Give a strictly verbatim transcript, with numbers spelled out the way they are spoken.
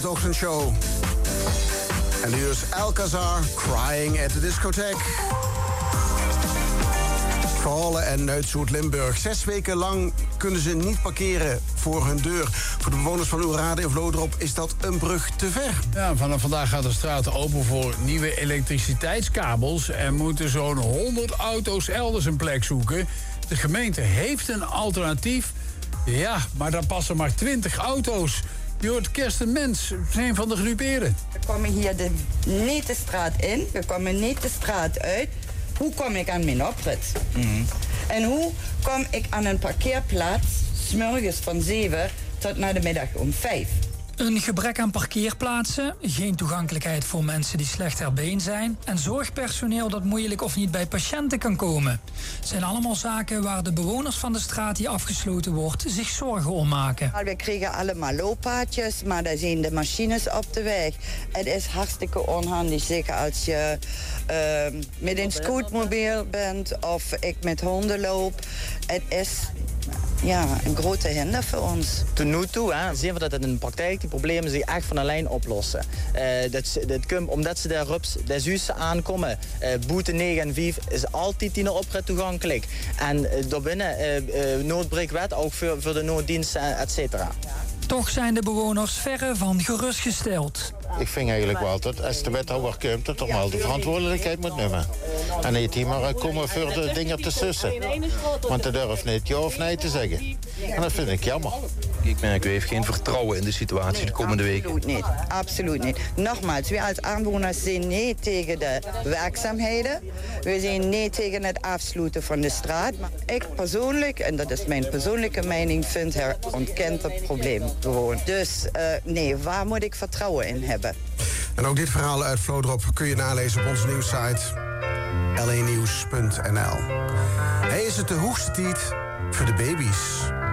De ochtendshow. En nu is Alcazar, Crying at the Discotheque. Verhalen en uit Zuid-Limburg. Zes weken lang kunnen ze niet parkeren voor hun deur. Voor de bewoners van Oerade in Vlodrop is dat een brug te ver. Ja, vanaf vandaag gaat de straat open voor nieuwe elektriciteitskabels. Er moeten zo'n honderd auto's elders een plek zoeken. De gemeente heeft een alternatief. Ja, maar daar passen maar twintig auto's. Je hoort Kirsten Mens, een van de gedupeerden. We komen hier de, niet de straat in, we komen niet de straat uit. Hoe kom ik aan mijn oprit? Mm-hmm. En hoe kom ik aan een parkeerplaats 's morgens van zeven tot na de middag om vijf? Een gebrek aan parkeerplaatsen, geen toegankelijkheid voor mensen die slecht ter been zijn en zorgpersoneel dat moeilijk of niet bij patiënten kan komen. Het zijn allemaal zaken waar de bewoners van de straat die afgesloten wordt zich zorgen om maken. We krijgen allemaal looppaadjes, maar daar zijn de machines op de weg. Het is hartstikke onhandig, zeker als je uh, met een scootmobiel bent of ik met honden loop. Het is ja, een grote hinder voor ons. Tot nu toe hè, zien we dat in de praktijk die problemen zich echt van alleen oplossen. Uh, dat, dat komt omdat ze daar rups, daar zussen aankomen. Uh, boete negen en vijf is altijd die oprit toegankelijk. En uh, daarbinnen uh, uh, noodbreekwet ook voor, voor de nooddiensten, et cetera. Toch zijn de bewoners verre van gerustgesteld. Ik vind eigenlijk wel dat als de wethouder komt, dat toch wel de verantwoordelijkheid moet nemen. En niet hier maar komen voor de dingen te sussen. Want hij durft niet ja of nee te zeggen. En dat vind ik jammer. Ik merk, u heeft geen vertrouwen in de situatie nee, de komende weken. Absoluut niet, absoluut niet. Nogmaals, wij als aanwoners zijn nee tegen de werkzaamheden. We zijn nee tegen het afsluiten van de straat. Maar ik persoonlijk, en dat is mijn persoonlijke mening, vind hij ontkent het probleem gewoon. Dus uh, nee, waar moet ik vertrouwen in hebben? En ook dit verhaal uit Vlodrop kun je nalezen op onze nieuwssite l e nieuws punt n l. Hij is het de hoogste tijd voor de baby's.